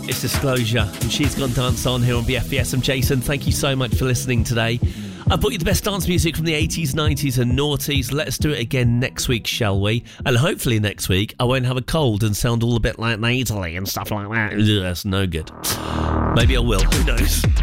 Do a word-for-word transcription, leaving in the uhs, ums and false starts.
It's Disclosure, and She's Gone Dance On here on B F B S. I'm Jason. Thank you so much for listening today. I brought you the best dance music from the eighties, nineties and noughties. Let's do it again next week, shall we? And hopefully next week I won't have a cold and sound all a bit like nasally and stuff like that. Ugh, that's no good. Maybe I will. Who knows?